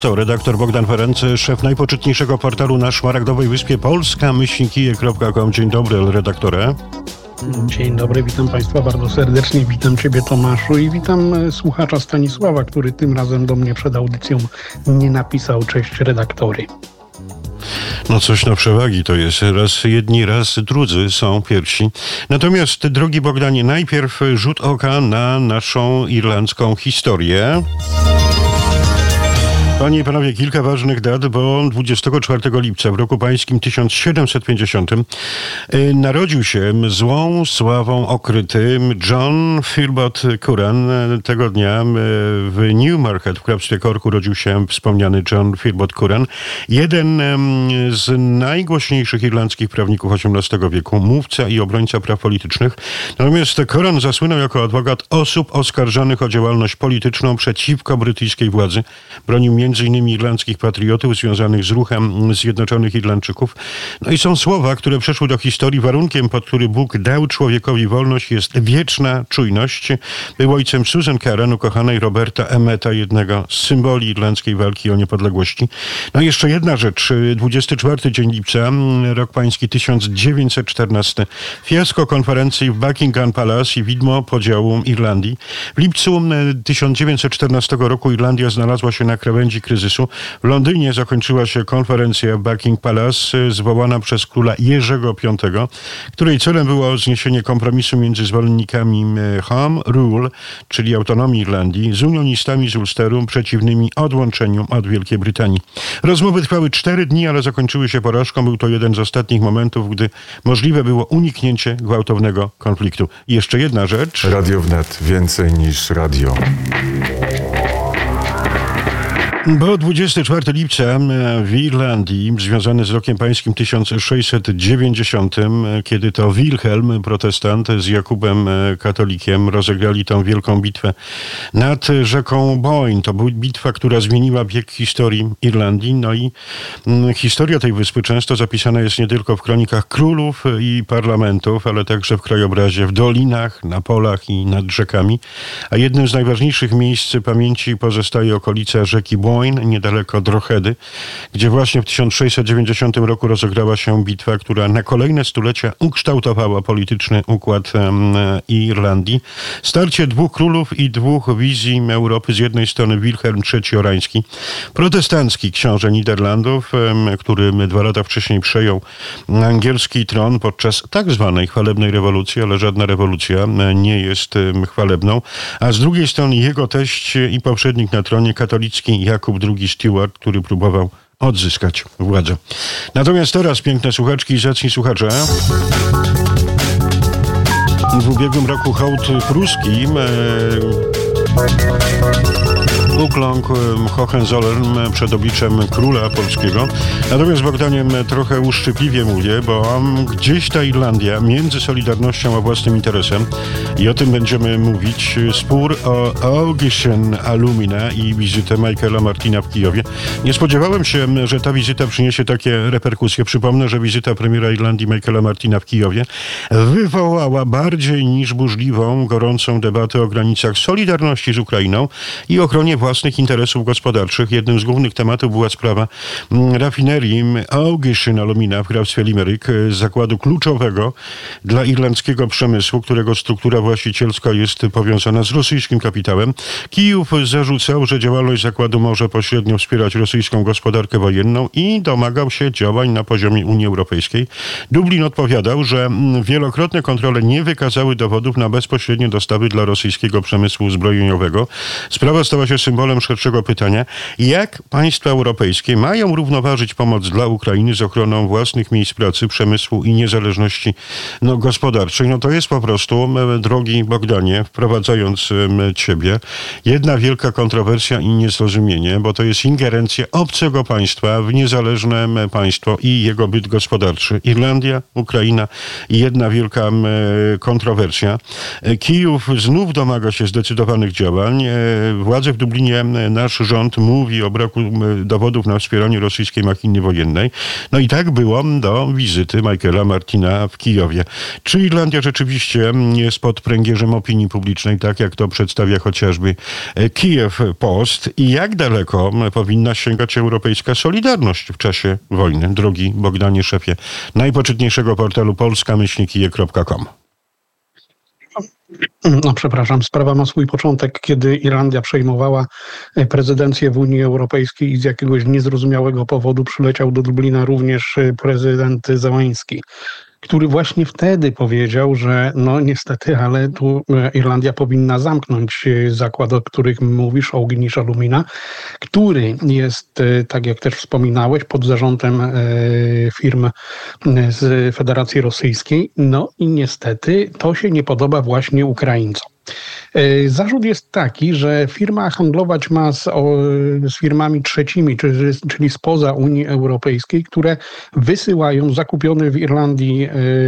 To redaktor Bogdan Ferenc, szef najpoczytniejszego portalu na Szmaragdowej Wyspie polska-kije.com. Dzień dobry, redaktorze. Dzień dobry, witam Państwa bardzo serdecznie, witam Ciebie, Tomaszu, i witam słuchacza Stanisława, który tym razem do mnie przed audycją nie napisał: cześć redaktory. No coś na przewagi to jest. Raz jedni, raz drudzy są pierwsi. Natomiast, drogi Bogdanie, najpierw rzut oka na naszą irlandzką historię. Panie i panowie, kilka ważnych dat, bo 24 lipca w roku pańskim 1750 narodził się złą sławą okryty John Philpot Curran. Tego dnia w Newmarket w hrabstwie Corku rodził się wspomniany John Philpot Curran, jeden z najgłośniejszych irlandzkich prawników XVIII wieku, mówca i obrońca praw politycznych. Natomiast Curran zasłynął jako adwokat osób oskarżanych o działalność polityczną przeciwko brytyjskiej władzy. Bronił m.in. irlandzkich patriotów związanych z ruchem Zjednoczonych Irlandczyków. No i są słowa, które przeszły do historii. Warunkiem, pod który Bóg dał człowiekowi wolność, jest wieczna czujność. Był ojcem Susan Caron, ukochanej Roberta Emmeta, jednego z symboli irlandzkiej walki o niepodległości. No i jeszcze jedna rzecz. 24 dzień lipca, rok pański 1914. Fiasko konferencji w Buckingham Palace i widmo podziału Irlandii. W lipcu 1914 roku Irlandia znalazła się na krawędzi kryzysu. W Londynie zakończyła się konferencja w Buckingham Palace zwołana przez króla Jerzego V, której celem było zniesienie kompromisu między zwolennikami Home Rule, czyli autonomii Irlandii, z unionistami z Ulsteru przeciwnymi odłączeniu od Wielkiej Brytanii. Rozmowy trwały 4 dni, ale zakończyły się porażką. Był to jeden z ostatnich momentów, gdy możliwe było uniknięcie gwałtownego konfliktu. I jeszcze jedna rzecz. Radio Wnet. Więcej niż radio. Bo 24 lipca w Irlandii, związany z rokiem pańskim 1690, kiedy to Wilhelm, protestant, z Jakubem, katolikiem, rozegrali tą wielką bitwę nad rzeką Boyne. To była bitwa, która zmieniła bieg historii Irlandii. No i historia tej wyspy często zapisana jest nie tylko w kronikach królów i parlamentów, ale także w krajobrazie, w dolinach, na polach i nad rzekami. A jednym z najważniejszych miejsc pamięci pozostaje okolica rzeki Boyne, niedaleko Droghedy, gdzie właśnie w 1690 roku rozegrała się bitwa, która na kolejne stulecia ukształtowała polityczny układ Irlandii. Starcie dwóch królów i dwóch wizji Europy. Z jednej strony Wilhelm III Orański, protestancki książę Niderlandów, który 2 lata wcześniej przejął angielski tron podczas tak zwanej chwalebnej rewolucji, ale żadna rewolucja nie jest chwalebną. A z drugiej strony jego teść i poprzednik na tronie, katolicki Jakub II Stuart, który próbował odzyskać władzę. Natomiast teraz, piękne słuchaczki i zacni słuchacze, w ubiegłym roku hołd pruski ukląkł Hohenzollern przed obliczem króla polskiego. Natomiast, Bogdanie, trochę uszczypliwie mówię, bo gdzieś ta Irlandia między Solidarnością a własnym interesem, i o tym będziemy mówić, spór o Augustine Alumina i wizytę Michaela Martina w Kijowie. Nie spodziewałem się, że ta wizyta przyniesie takie reperkusje. Przypomnę, że wizyta premiera Irlandii Michaela Martina w Kijowie wywołała bardziej niż burzliwą, gorącą debatę o granicach solidarności z Ukrainą i ochronie własnych interesów gospodarczych. Jednym z głównych tematów była sprawa rafinerii Augustine Alumina w hrabstwie Limerick, zakładu kluczowego dla irlandzkiego przemysłu, którego struktura właścicielska jest powiązana z rosyjskim kapitałem. Kijów zarzucał, że działalność zakładu może pośrednio wspierać rosyjską gospodarkę wojenną i domagał się działań na poziomie Unii Europejskiej. Dublin odpowiadał, że wielokrotne kontrole nie wykazały dowodów na bezpośrednie dostawy dla rosyjskiego przemysłu zbrojeniowego. Sprawa stała się symbolem szerszego pytania, jak państwa europejskie mają równoważyć pomoc dla Ukrainy z ochroną własnych miejsc pracy, przemysłu i niezależności gospodarczej. No to jest po prostu, drogi Bogdanie, wprowadzając ciebie, jedna wielka kontrowersja i niezrozumienie, bo to jest ingerencja obcego państwa w niezależne państwo i jego byt gospodarczy. Irlandia, Ukraina i jedna wielka kontrowersja. Kijów znów domaga się zdecydowanych działań. Władze w Dublinie pilnie nasz rząd mówi o braku dowodów na wspieranie rosyjskiej machiny wojennej. No i tak było do wizyty Michaela Martina w Kijowie. Czy Irlandia rzeczywiście jest pod pręgierzem opinii publicznej, tak jak to przedstawia chociażby Kiev Post, i jak daleko powinna sięgać europejska solidarność w czasie wojny? Drogi Bogdanie, szefie najpoczytniejszego portalu polska-kije.com. No przepraszam, sprawa ma swój początek, kiedy Irlandia przejmowała prezydencję w Unii Europejskiej i z jakiegoś niezrozumiałego powodu przyleciał do Dublina również prezydent Zełański, który właśnie wtedy powiedział, że no niestety, ale tu Irlandia powinna zamknąć zakład, o których mówisz, Ognisz Alumina, który jest, tak jak też wspominałeś, pod zarządem firm z Federacji Rosyjskiej. No i niestety to się nie podoba właśnie Ukraińcom. Zarzut jest taki, że firma handlować ma z firmami trzecimi, czyli spoza Unii Europejskiej, które wysyłają zakupiony w Irlandii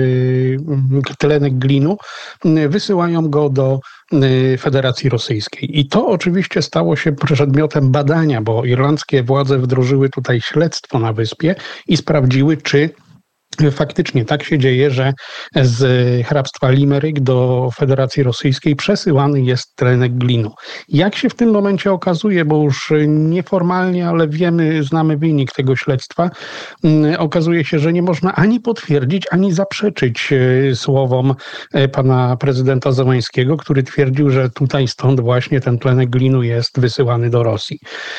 tlenek glinu, wysyłają go do Federacji Rosyjskiej. I to oczywiście stało się przedmiotem badania, bo irlandzkie władze wdrożyły tutaj śledztwo na wyspie i sprawdziły, czy faktycznie tak się dzieje, że z hrabstwa Limerick do Federacji Rosyjskiej przesyłany jest tlenek glinu. Jak się w tym momencie okazuje, bo już nieformalnie, ale znamy wynik tego śledztwa, okazuje się, że nie można ani potwierdzić, ani zaprzeczyć słowom pana prezydenta Zełańskiego, który twierdził, że tutaj stąd właśnie ten tlenek glinu jest wysyłany do Rosji.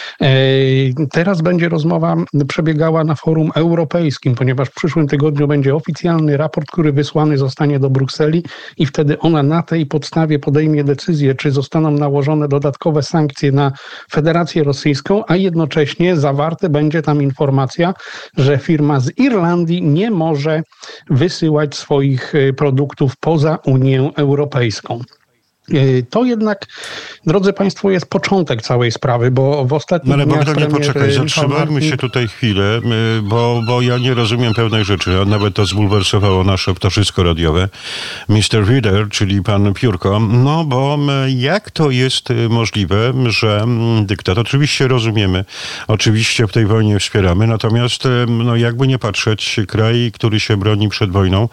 Teraz będzie rozmowa przebiegała na forum europejskim, ponieważ w przyszłym tygodniu będzie oficjalny raport, który wysłany zostanie do Brukseli i wtedy ona na tej podstawie podejmie decyzję, czy zostaną nałożone dodatkowe sankcje na Federację Rosyjską, a jednocześnie zawarte będzie tam informacja, że firma z Irlandii nie może wysyłać swoich produktów poza Unię Europejską. To jednak, drodzy Państwo, jest początek całej sprawy, bo w ostatnich dniach... Ale Bogdanie, poczekaj, zatrzymajmy się tutaj chwilę, bo ja nie rozumiem pewnej rzeczy, a nawet to zbulwersowało nasze towarzysko radiowe. Mr. Reader, czyli pan Piórko, no bo jak to jest możliwe, że dyktat, oczywiście rozumiemy, oczywiście w tej wojnie wspieramy, natomiast no jakby nie patrzeć, kraj, który się broni przed wojną,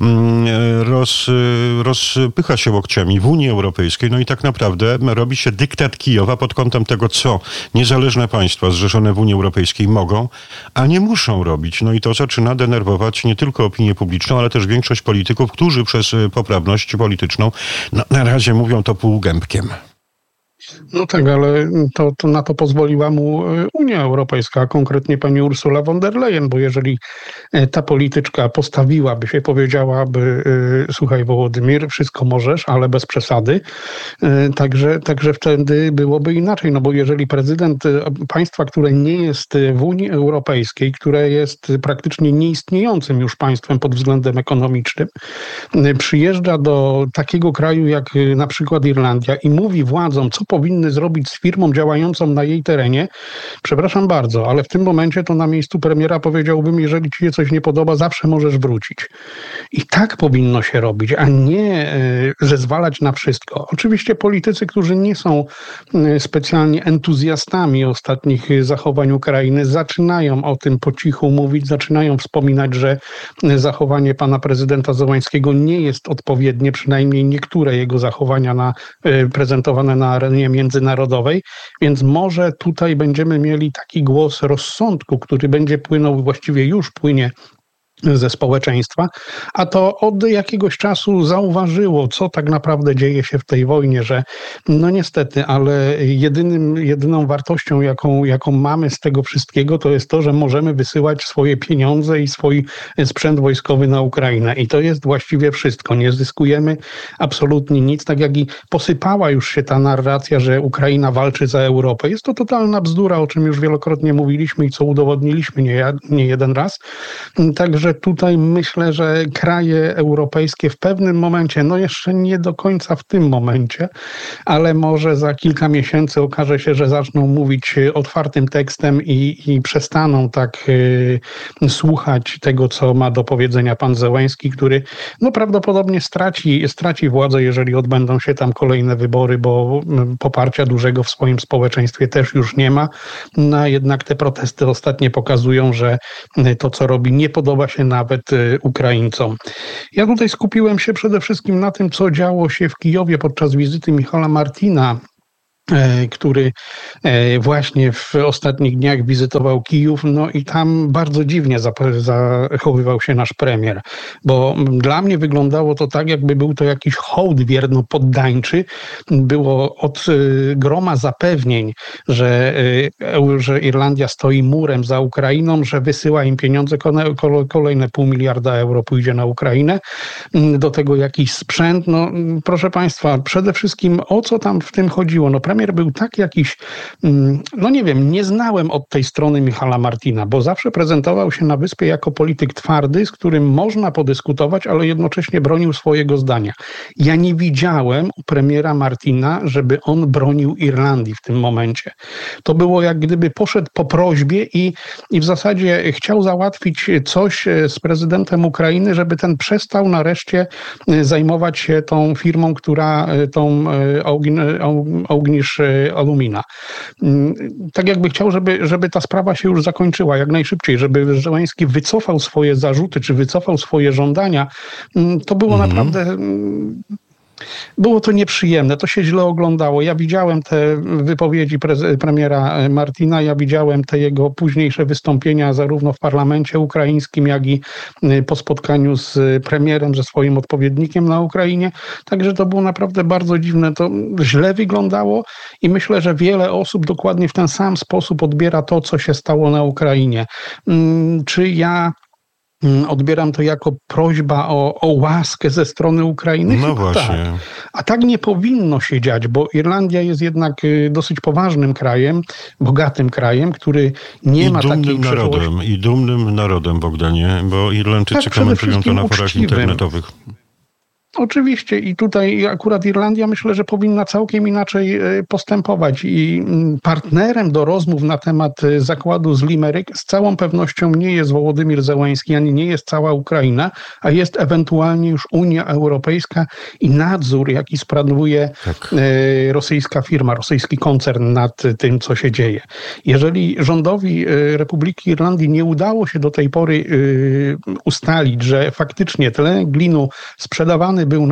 rozpycha się łokciami w Unii Europejskiej, no i tak naprawdę robi się dyktat Kijowa pod kątem tego, co niezależne państwa zrzeszone w Unii Europejskiej mogą, a nie muszą robić. No i to zaczyna denerwować nie tylko opinię publiczną, ale też większość polityków, którzy przez poprawność polityczną na razie mówią to półgębkiem. No tak, ale to na to pozwoliła mu Unia Europejska, a konkretnie pani Ursula von der Leyen, bo jeżeli ta polityczka postawiłaby się, powiedziałaby, słuchaj Wołodymir, wszystko możesz, ale bez przesady, także wtedy byłoby inaczej, no bo jeżeli prezydent państwa, które nie jest w Unii Europejskiej, które jest praktycznie nieistniejącym już państwem pod względem ekonomicznym, przyjeżdża do takiego kraju jak na przykład Irlandia i mówi władzom, co powinny zrobić z firmą działającą na jej terenie, przepraszam bardzo, ale w tym momencie to na miejscu premiera powiedziałbym, jeżeli ci się coś nie podoba, zawsze możesz wrócić. I tak powinno się robić, a nie zezwalać na wszystko. Oczywiście politycy, którzy nie są specjalnie entuzjastami ostatnich zachowań Ukrainy, zaczynają o tym po cichu mówić, zaczynają wspominać, że zachowanie pana prezydenta Zełańskiego nie jest odpowiednie, przynajmniej niektóre jego zachowania prezentowane na arenie międzynarodowej, więc może tutaj będziemy mieli taki głos rozsądku, który będzie płynął, właściwie już płynie ze społeczeństwa, a to od jakiegoś czasu zauważyło, co tak naprawdę dzieje się w tej wojnie, że no niestety, ale jedyną wartością, jaką mamy z tego wszystkiego, to jest to, że możemy wysyłać swoje pieniądze i swój sprzęt wojskowy na Ukrainę. I to jest właściwie wszystko. Nie zyskujemy absolutnie nic, tak jak i posypała już się ta narracja, że Ukraina walczy za Europę. Jest to totalna bzdura, o czym już wielokrotnie mówiliśmy i co udowodniliśmy nie jeden raz. Także że tutaj myślę, że kraje europejskie w pewnym momencie, no jeszcze nie do końca w tym momencie, ale może za kilka miesięcy okaże się, że zaczną mówić otwartym tekstem i przestaną tak słuchać tego, co ma do powiedzenia pan Zełenski, który no prawdopodobnie straci władzę, jeżeli odbędą się tam kolejne wybory, bo poparcia dużego w swoim społeczeństwie też już nie ma. No jednak te protesty ostatnie pokazują, że to, co robi, nie podoba się nawet Ukraińcom. Ja tutaj skupiłem się przede wszystkim na tym, co działo się w Kijowie podczas wizyty Michała Martina, który właśnie w ostatnich dniach wizytował Kijów, no i tam bardzo dziwnie zachowywał się nasz premier, bo dla mnie wyglądało to tak, jakby był to jakiś hołd wierno-poddańczy. Było od groma zapewnień, że Irlandia stoi murem za Ukrainą, że wysyła im pieniądze, kolejne €0,5 miliarda pójdzie na Ukrainę, do tego jakiś sprzęt. No proszę państwa, przede wszystkim o co tam w tym chodziło? No premier był tak jakiś, no nie wiem, nie znałem od tej strony Michała Martina, bo zawsze prezentował się na wyspie jako polityk twardy, z którym można podyskutować, ale jednocześnie bronił swojego zdania. Ja nie widziałem u premiera Martina, żeby on bronił Irlandii w tym momencie. To było jak gdyby poszedł po prośbie i w zasadzie chciał załatwić coś z prezydentem Ukrainy, żeby ten przestał nareszcie zajmować się tą firmą, która tą Ognisz Alumina. Tak jakby chciał, żeby ta sprawa się już zakończyła jak najszybciej, żeby Zełenski wycofał swoje zarzuty, czy wycofał swoje żądania. To było naprawdę... Było to nieprzyjemne, to się źle oglądało. Ja widziałem te wypowiedzi premiera Martina, ja widziałem te jego późniejsze wystąpienia zarówno w parlamencie ukraińskim, jak i po spotkaniu z premierem, ze swoim odpowiednikiem na Ukrainie. Także to było naprawdę bardzo dziwne. To źle wyglądało i myślę, że wiele osób dokładnie w ten sam sposób odbiera to, co się stało na Ukrainie. Czy ja odbieram to jako prośba o łaskę ze strony Ukrainy? No chyba właśnie. tak. A tak nie powinno się dziać, bo Irlandia jest jednak dosyć poważnym krajem, bogatym krajem, który nie ma takiej przeszłości. I dumnym narodem, Bogdanie, bo Irlandczycy Tak, przede komentują to wszystkim na forach uczciwym. internetowych. Oczywiście i tutaj akurat Irlandia myślę, że powinna całkiem inaczej postępować i partnerem do rozmów na temat zakładu z Limerick z całą pewnością nie jest Wołodymyr Zełenski, ani nie jest cała Ukraina, a jest ewentualnie już Unia Europejska i nadzór, jaki sprawuje rosyjska firma, rosyjski koncern nad tym, co się dzieje. Jeżeli rządowi Republiki Irlandii nie udało się do tej pory ustalić, że faktycznie tlen glinu sprzedawany był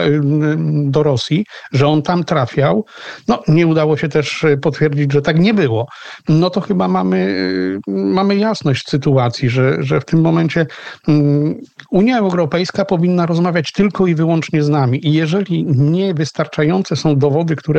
do Rosji, że on tam trafiał. No, nie udało się też potwierdzić, że tak nie było. No to chyba mamy jasność sytuacji, że w tym momencie Unia Europejska powinna rozmawiać tylko i wyłącznie z nami. I jeżeli niewystarczające są dowody, które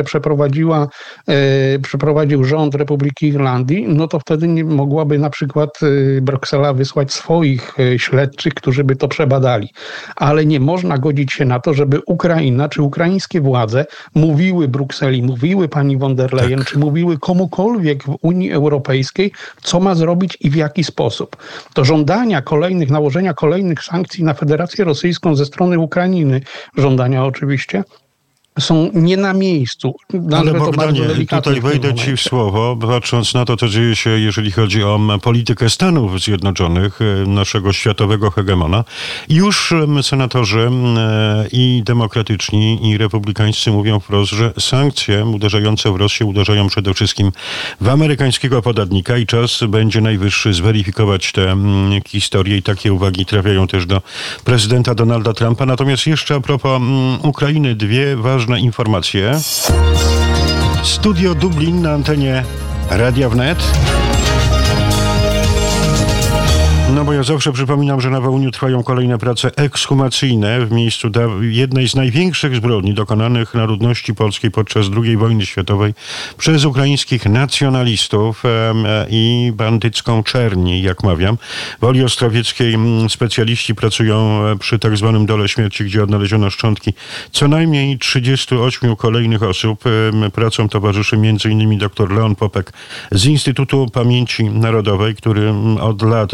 przeprowadził rząd Republiki Irlandii, no to wtedy nie mogłaby na przykład Bruksela wysłać swoich śledczych, którzy by to przebadali. Ale nie można godzić się na to, żeby Ukraina czy ukraińskie władze mówiły Brukseli, mówiły pani von der Leyen, czy mówiły komukolwiek w Unii Europejskiej, co ma zrobić i w jaki sposób. To żądania nałożenia kolejnych sankcji na Federację Rosyjską ze strony Ukrainy, żądania oczywiście, są nie na miejscu. Ale Bogdanie, tutaj wejdę ci w słowo, patrząc na to, co dzieje się, jeżeli chodzi o politykę Stanów Zjednoczonych, naszego światowego hegemona. Już senatorzy i demokratyczni, i republikańscy mówią wprost, że sankcje uderzające w Rosję uderzają przede wszystkim w amerykańskiego podatnika i czas będzie najwyższy zweryfikować te historie i takie uwagi trafiają też do prezydenta Donalda Trumpa. Natomiast jeszcze a propos Ukrainy, dwie ważne informacje. Studio Dublin na antenie Radia Wnet. No bo ja zawsze przypominam, że na Wołyniu trwają kolejne prace ekshumacyjne w miejscu jednej z największych zbrodni dokonanych na ludności polskiej podczas II wojny światowej przez ukraińskich nacjonalistów i bandycką czerni, jak mawiam. W Woli Ostrowieckiej specjaliści pracują przy tak zwanym dole śmierci, gdzie odnaleziono szczątki co najmniej 38 kolejnych osób. Pracom towarzyszy m.in. dr Leon Popek z Instytutu Pamięci Narodowej, który od lat dokumentuje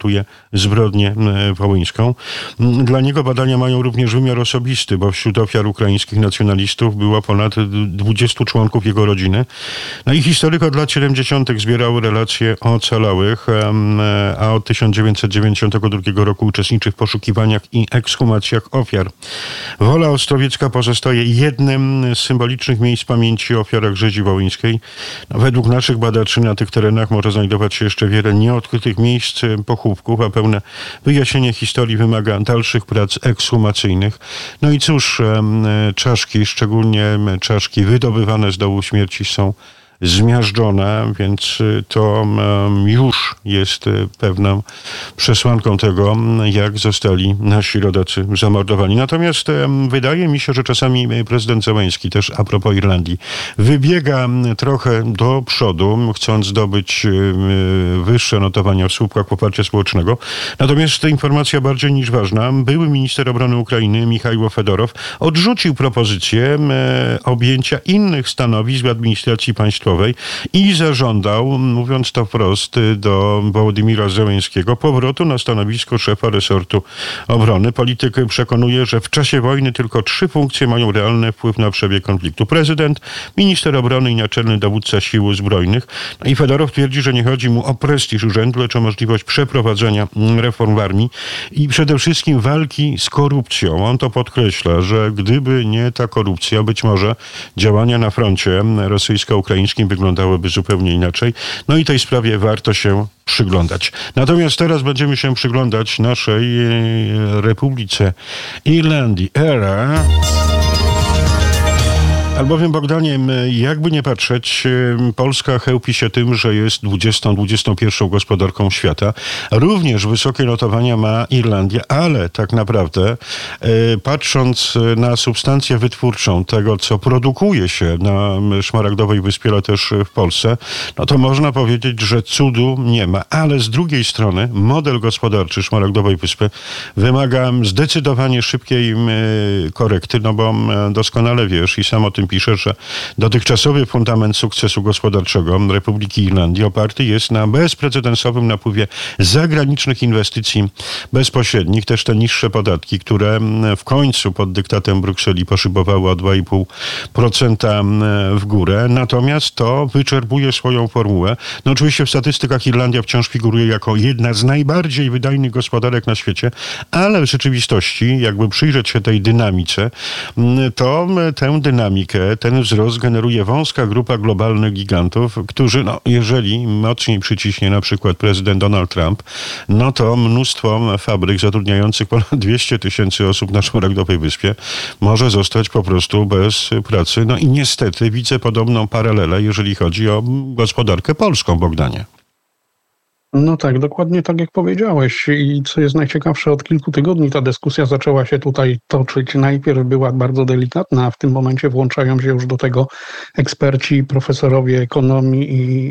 raportuje zbrodnię wołyńską. Dla niego badania mają również wymiar osobisty, bo wśród ofiar ukraińskich nacjonalistów było ponad 20 członków jego rodziny. No i historyk od lat 70. zbierał relacje o ocalałych, a od 1992 roku uczestniczy w poszukiwaniach i ekshumacjach ofiar. Wola Ostrowiecka pozostaje jednym z symbolicznych miejsc pamięci o ofiarach rzezi wołyńskiej. No, według naszych badaczy na tych terenach może znajdować się jeszcze wiele nieodkrytych miejsc pochówków, a pełne wyjaśnienie historii wymaga dalszych prac ekshumacyjnych. No i cóż, czaszki, szczególnie czaszki wydobywane z dołu śmierci są zmiażdżone, więc to już jest pewną przesłanką tego, jak zostali nasi rodacy zamordowani. Natomiast wydaje mi się, że czasami prezydent Zełenski, też a propos Irlandii, wybiega trochę do przodu, chcąc zdobyć wyższe notowania w słupkach poparcia społecznego. Natomiast ta informacja bardziej niż ważna. Były minister obrony Ukrainy Michajło Fedorow odrzucił propozycję objęcia innych stanowisk w administracji państwowej i zażądał, mówiąc to wprost do Wołodymyra Zełenskiego, powrotu na stanowisko szefa resortu obrony. Polityk przekonuje, że w czasie wojny tylko 3 funkcje mają realny wpływ na przebieg konfliktu. Prezydent, minister obrony i naczelny dowódca sił zbrojnych. I Fedorow twierdzi, że nie chodzi mu o prestiż urzędu, lecz o możliwość przeprowadzenia reform w armii i przede wszystkim walki z korupcją. On to podkreśla, że gdyby nie ta korupcja, być może działania na froncie rosyjsko-ukraińskim wyglądałyby zupełnie inaczej. No i tej sprawie warto się przyglądać. Natomiast teraz będziemy się przyglądać naszej Republice Irlandii. Albowiem, Bogdanie, jakby nie patrzeć, Polska chełpi się tym, że jest 21. gospodarką świata. Również wysokie notowania ma Irlandia, ale tak naprawdę patrząc na substancję wytwórczą tego, co produkuje się na Szmaragdowej Wyspie, ale też w Polsce, no to można powiedzieć, że cudu nie ma. Ale z drugiej strony model gospodarczy Szmaragdowej Wyspy wymaga zdecydowanie szybkiej korekty, no bo doskonale wiesz i sam o tym pisze, że dotychczasowy fundament sukcesu gospodarczego Republiki Irlandii oparty jest na bezprecedensowym napływie zagranicznych inwestycji bezpośrednich, też te niższe podatki, które w końcu pod dyktatem Brukseli poszybowały o 2,5% w górę. Natomiast to wyczerpuje swoją formułę. No oczywiście w statystykach Irlandia wciąż figuruje jako jedna z najbardziej wydajnych gospodarek na świecie, ale w rzeczywistości, jakby przyjrzeć się tej dynamice, to tę dynamikę, ten wzrost generuje wąska grupa globalnych gigantów, którzy, no, jeżeli mocniej przyciśnie na przykład prezydent Donald Trump, no to mnóstwo fabryk zatrudniających ponad 200 000 osób na Szmaragdowej Wyspie może zostać po prostu bez pracy. No i niestety widzę podobną paralelę, jeżeli chodzi o gospodarkę polską, Bogdanie. No tak, dokładnie tak jak powiedziałeś. I co jest najciekawsze, od kilku tygodni ta dyskusja zaczęła się tutaj toczyć. Najpierw była bardzo delikatna, a w tym momencie włączają się już do tego eksperci, profesorowie ekonomii,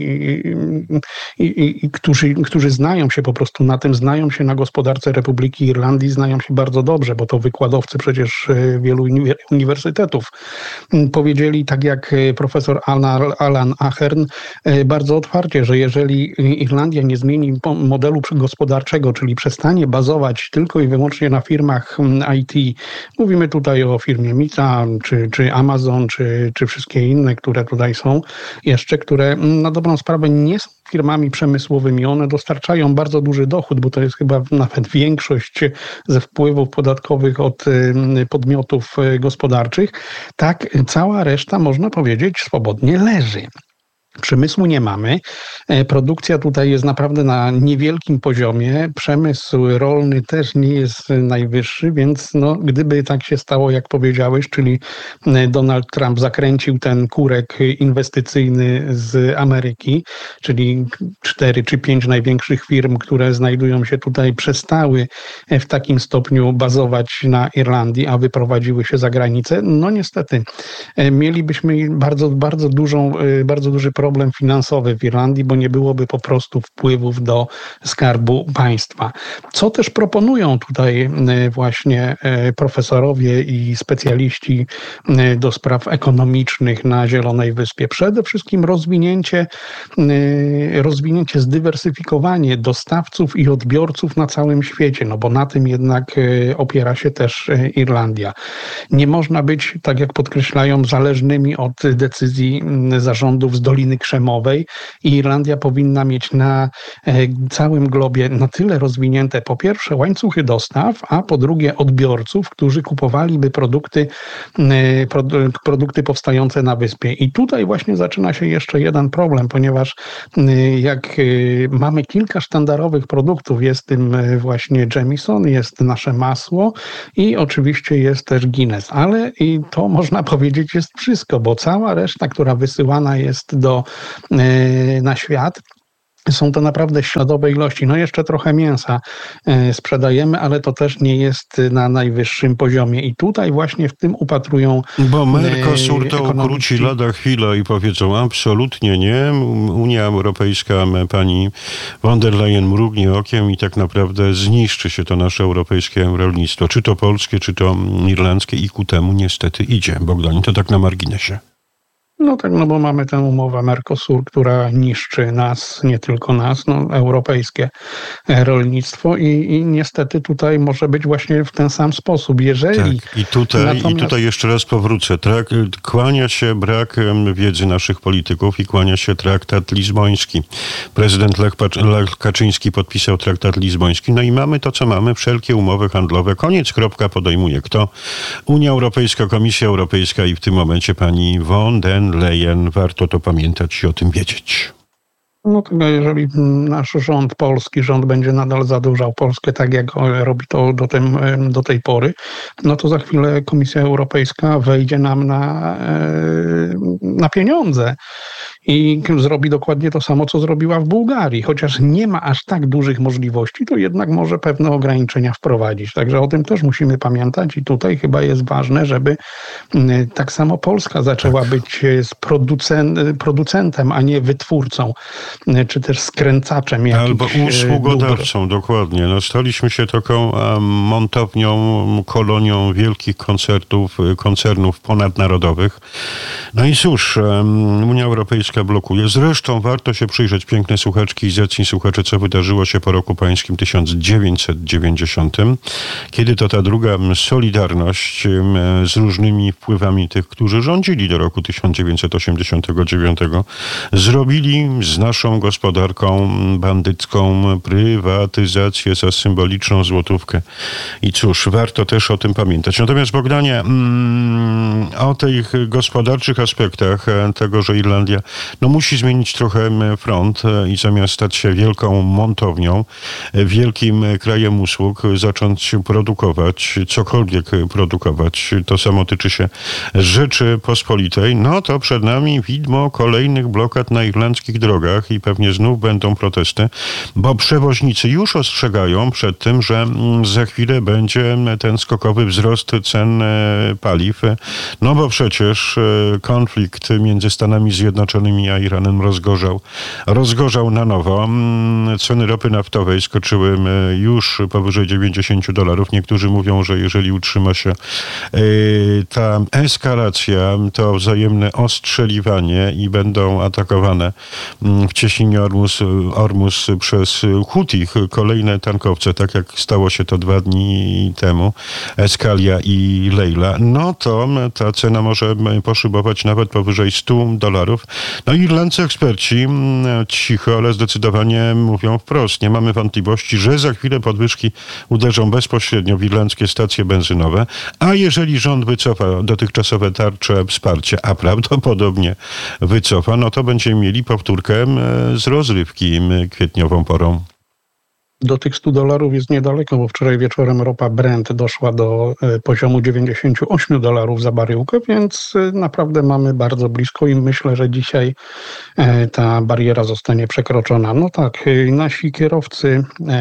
którzy znają się po prostu na tym, znają się na gospodarce Republiki Irlandii, znają się bardzo dobrze, bo to wykładowcy przecież wielu uniwersytetów. Powiedzieli, tak jak profesor Alan Ahern, bardzo otwarcie, że jeżeli Irlandia nie zmieni modelu gospodarczego, czyli przestanie bazować tylko i wyłącznie na firmach IT. Mówimy tutaj o firmie Meta, czy Amazon, czy wszystkie inne, które tutaj są jeszcze, które na dobrą sprawę nie są firmami przemysłowymi. One dostarczają bardzo duży dochód, bo to jest chyba nawet większość ze wpływów podatkowych od podmiotów gospodarczych. Tak, cała reszta, można powiedzieć, swobodnie leży. Przemysłu nie mamy. Produkcja tutaj jest naprawdę na niewielkim poziomie. Przemysł rolny też nie jest najwyższy, więc no, gdyby tak się stało, jak powiedziałeś, czyli Donald Trump zakręcił ten kurek inwestycyjny z Ameryki, czyli 4 czy 5 największych firm, które znajdują się tutaj, przestały w takim stopniu bazować na Irlandii, a wyprowadziły się za granicę, no niestety mielibyśmy bardzo duży problem problem finansowy w Irlandii, bo nie byłoby po prostu wpływów do skarbu państwa. Co też proponują tutaj właśnie profesorowie i specjaliści do spraw ekonomicznych na Zielonej Wyspie? Przede wszystkim rozwinięcie, zdywersyfikowanie dostawców i odbiorców na całym świecie, no bo na tym jednak opiera się też Irlandia. Nie można być, tak jak podkreślają, zależnymi od decyzji zarządów z Doliny Krzemowej i Irlandia powinna mieć na całym globie na tyle rozwinięte, po pierwsze łańcuchy dostaw, a po drugie odbiorców, którzy kupowaliby produkty powstające na wyspie. I tutaj właśnie zaczyna się jeszcze jeden problem, ponieważ jak mamy kilka sztandarowych produktów, jest tym właśnie Jameson, jest nasze masło i oczywiście jest też Guinness, ale i to można powiedzieć jest wszystko, bo cała reszta, która wysyłana jest na świat, są to naprawdę śladowe ilości. No jeszcze trochę mięsa sprzedajemy, ale to też nie jest na najwyższym poziomie. I tutaj właśnie w tym upatrują Bo Mercosur to ukróci lada chwilę i powiedzą absolutnie nie. Unia Europejska, pani von der Leyen mrugnie okiem i tak naprawdę zniszczy się to nasze europejskie rolnictwo. Czy to polskie, czy to irlandzkie i ku temu niestety idzie. Bogdanie, to tak na marginesie. No tak, no bo mamy tę umowę Mercosur, która niszczy nas, nie tylko nas, europejskie rolnictwo i niestety tutaj może być właśnie w ten sam sposób. Jeżeli tak, i tutaj jeszcze raz powrócę. Kłania się brak wiedzy naszych polityków i kłania się traktat lizboński. Prezydent Lech Kaczyński podpisał traktat lizboński. No i mamy to, co mamy, wszelkie umowy handlowe. Koniec, kropka, podejmuje kto? Unia Europejska, Komisja Europejska i w tym momencie pani von der Leyen. Warto to pamiętać i o tym wiedzieć. No tylko jeżeli nasz polski rząd będzie nadal zadłużał Polskę tak, jak robi to do tej pory, no to za chwilę Komisja Europejska wejdzie nam na pieniądze i zrobi dokładnie to samo, co zrobiła w Bułgarii. Chociaż nie ma aż tak dużych możliwości, to jednak może pewne ograniczenia wprowadzić. Także o tym też musimy pamiętać i tutaj chyba jest ważne, żeby tak samo Polska zaczęła być producentem, a nie wytwórcą, czy też skręcaczem jakichś albo usługodawcą, dokładnie. No, staliśmy się taką montownią, kolonią wielkich koncernów ponadnarodowych. No i cóż, Unia Europejska blokuje. Zresztą warto się przyjrzeć, piękne słuchaczki i zacni słuchacze, co wydarzyło się po roku pańskim 1990, kiedy to ta druga Solidarność z różnymi wpływami tych, którzy rządzili do roku 1989, zrobili z naszą gospodarką bandycką prywatyzację za symboliczną złotówkę. I cóż, warto też o tym pamiętać. Natomiast Bogdanie, o tych gospodarczych aspektach tego, że Irlandia musi zmienić trochę front i zamiast stać się wielką montownią, wielkim krajem usług, zacząć produkować, cokolwiek produkować. To samo tyczy się Rzeczypospolitej. No to przed nami widmo kolejnych blokad na irlandzkich drogach i pewnie znów będą protesty, bo przewoźnicy już ostrzegają przed tym, że za chwilę będzie ten skokowy wzrost cen paliw. No bo przecież konflikt między Stanami Zjednoczonymi a Iranem rozgorzał na nowo. Ceny ropy naftowej skoczyły już powyżej $90. Niektórzy mówią, że jeżeli utrzyma się ta eskalacja, to wzajemne ostrzeliwanie i będą atakowane w cieśninie Ormus przez Hutich kolejne tankowce, tak jak stało się to 2 dni temu, Eskalia i Leila, no to ta cena może poszybować nawet powyżej $100. No i irlandzcy eksperci cicho, ale zdecydowanie mówią wprost. Nie mamy wątpliwości, że za chwilę podwyżki uderzą bezpośrednio w irlandzkie stacje benzynowe, a jeżeli rząd wycofa dotychczasowe tarcze wsparcia, a prawdopodobnie wycofa, no to będziemy mieli powtórkę z rozrywki kwietniową porą. Do tych $100 jest niedaleko, bo wczoraj wieczorem ropa Brent doszła do poziomu $98 za baryłkę, więc naprawdę mamy bardzo blisko i myślę, że dzisiaj ta bariera zostanie przekroczona. No tak, nasi kierowcy,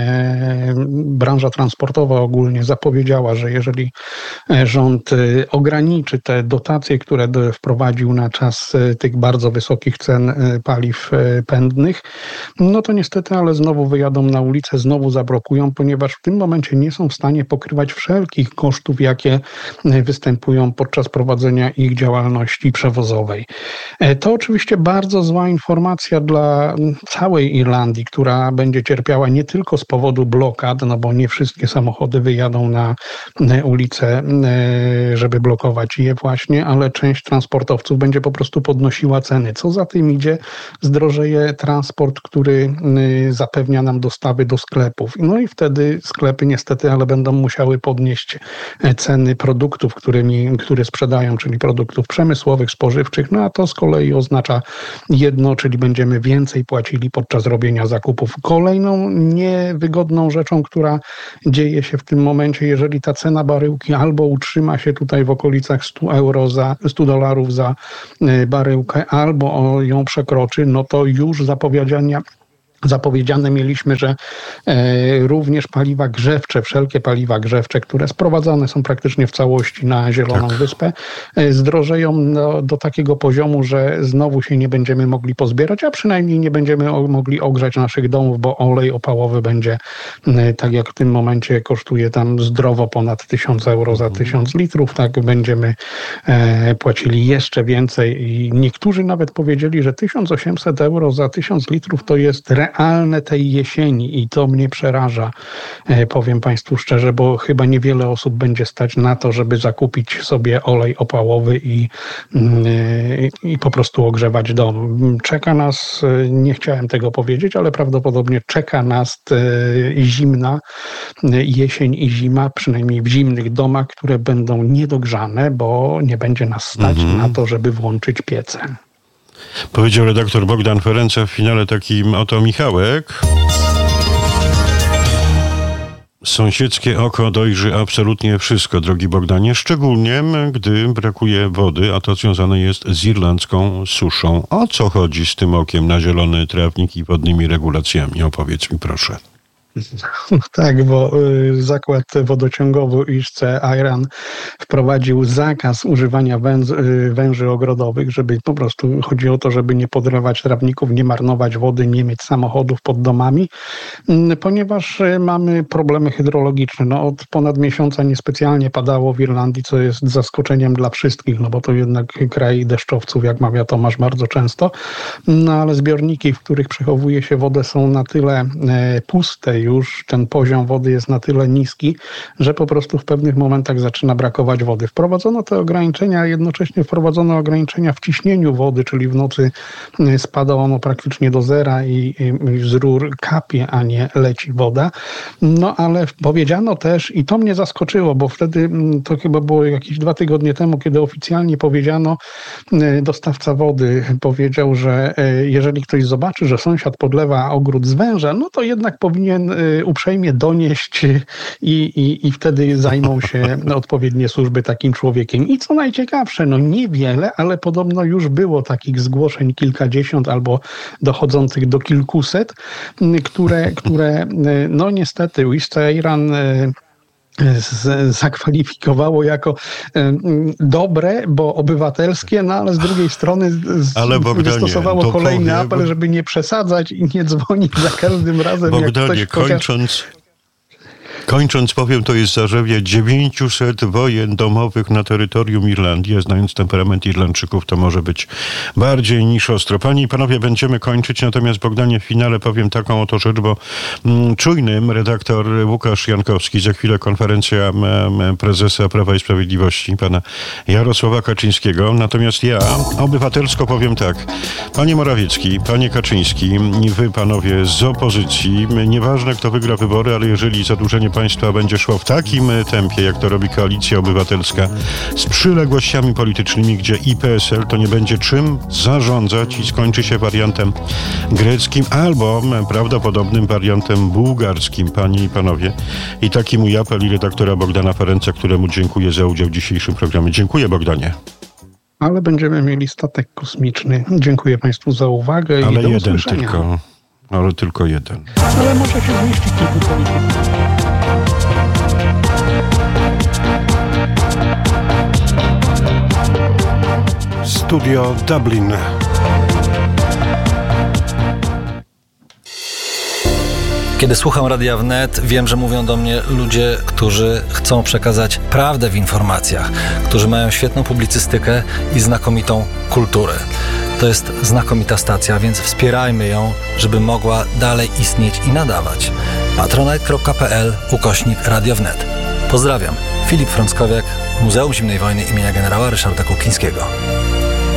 branża transportowa ogólnie zapowiedziała, że jeżeli rząd ograniczy te dotacje, które wprowadził na czas tych bardzo wysokich cen paliw pędnych, no to niestety, ale znowu wyjadą na ulicę, znowu zablokują, ponieważ w tym momencie nie są w stanie pokrywać wszelkich kosztów, jakie występują podczas prowadzenia ich działalności przewozowej. To oczywiście bardzo zła informacja dla całej Irlandii, która będzie cierpiała nie tylko z powodu blokad, no bo nie wszystkie samochody wyjadą na ulicę, żeby blokować je właśnie, ale część transportowców będzie po prostu podnosiła ceny. Co za tym idzie, zdrożeje transport, który zapewnia nam dostawy do sklepów. No i wtedy sklepy niestety, ale będą musiały podnieść ceny produktów, które sprzedają, czyli produktów przemysłowych, spożywczych, no a to z kolei oznacza jedno, czyli będziemy więcej płacili podczas robienia zakupów. Kolejną niewygodną rzeczą, która dzieje się w tym momencie, jeżeli ta cena baryłki albo utrzyma się tutaj w okolicach $100 za baryłkę, albo ją przekroczy, no to już zapowiedziane mieliśmy, że również paliwa grzewcze, wszelkie paliwa grzewcze, które sprowadzane są praktycznie w całości na Zieloną Wyspę, zdrożeją do takiego poziomu, że znowu się nie będziemy mogli pozbierać, a przynajmniej nie będziemy mogli ogrzać naszych domów, bo olej opałowy będzie, tak jak w tym momencie kosztuje tam zdrowo ponad €1000 za 1000 litrów, tak będziemy płacili jeszcze więcej i niektórzy nawet powiedzieli, że €1800 za 1000 litrów to jest realne tej jesieni i to mnie przeraża, powiem Państwu szczerze, bo chyba niewiele osób będzie stać na to, żeby zakupić sobie olej opałowy i po prostu ogrzewać dom. Czeka nas, nie chciałem tego powiedzieć, ale prawdopodobnie czeka nas zimna jesień i zima, przynajmniej w zimnych domach, które będą niedogrzane, bo nie będzie nas stać na to, żeby włączyć piece. Powiedział redaktor Bogdan Ferenca w finale takim oto Michałek. Sąsiedzkie oko dojrzy absolutnie wszystko, drogi Bogdanie, szczególnie gdy brakuje wody, a to związane jest z irlandzką suszą. O co chodzi z tym okiem na zielony trawnik i wodnymi regulacjami? Opowiedz mi proszę. Tak, bo zakład wodociągowy Eastern Iron wprowadził zakaz używania węży ogrodowych, żeby po prostu chodzi o to, żeby nie podlewać trawników, nie marnować wody, nie mieć samochodów pod domami, ponieważ mamy problemy hydrologiczne. No, od ponad miesiąca niespecjalnie padało w Irlandii, co jest zaskoczeniem dla wszystkich, no bo to jednak kraj deszczowców, jak mawia Tomasz, bardzo często. No ale zbiorniki, w których przechowuje się wodę, są na tyle puste już, ten poziom wody jest na tyle niski, że po prostu w pewnych momentach zaczyna brakować wody. Wprowadzono te ograniczenia, jednocześnie wprowadzono ograniczenia w ciśnieniu wody, czyli w nocy spada ono praktycznie do zera i z rur kapie, a nie leci woda. No ale powiedziano też, i to mnie zaskoczyło, bo wtedy to chyba było jakieś 2 tygodnie temu, kiedy oficjalnie powiedziano, dostawca wody powiedział, że jeżeli ktoś zobaczy, że sąsiad podlewa ogród z węża, no to jednak powinien uprzejmie donieść i wtedy zajmą się odpowiednie służby takim człowiekiem. I co najciekawsze, no niewiele, ale podobno już było takich zgłoszeń kilkadziesiąt albo dochodzących do kilkuset, które no niestety Eastern Iron zakwalifikowało jako dobre, bo obywatelskie, no ale z drugiej strony wystosowało kolejny apel, żeby nie przesadzać i nie dzwonić za każdym razem, Bogdanie, jak ktoś Kończąc powiem, to jest zarzewie 900 wojen domowych na terytorium Irlandii. A znając temperament Irlandczyków, to może być bardziej niż ostro. Panie i panowie, będziemy kończyć, natomiast Bogdanie, w finale powiem taką oto rzecz, bo czujnym redaktor Łukasz Jankowski, za chwilę konferencja prezesa Prawa i Sprawiedliwości, pana Jarosława Kaczyńskiego. Natomiast ja obywatelsko powiem tak. Panie Morawiecki, panie Kaczyński, wy panowie z opozycji, nieważne kto wygra wybory, ale jeżeli zadłużenie państwa, będzie szło w takim tempie, jak to robi Koalicja Obywatelska, z przyległościami politycznymi, gdzie i PSL to nie będzie czym zarządzać i skończy się wariantem greckim albo prawdopodobnym wariantem bułgarskim, panie i panowie. I taki mój apel i redaktora Bogdana Ferenca, któremu dziękuję za udział w dzisiejszym programie. Dziękuję, Bogdanie. Ale będziemy mieli statek kosmiczny. Dziękuję państwu za uwagę i do usłyszenia. Ale tylko jeden. Ale może się zmieścić kilku polityków. Studio Dublin. Kiedy słucham Radia Wnet, wiem, że mówią do mnie ludzie, którzy chcą przekazać prawdę w informacjach, którzy mają świetną publicystykę i znakomitą kulturę. To jest znakomita stacja, więc wspierajmy ją, żeby mogła dalej istnieć i nadawać. patronite.pl/Radio Wnet. Pozdrawiam. Filip Frąckowiak, Muzeum Zimnej Wojny imienia generała Ryszarda Kuklińskiego.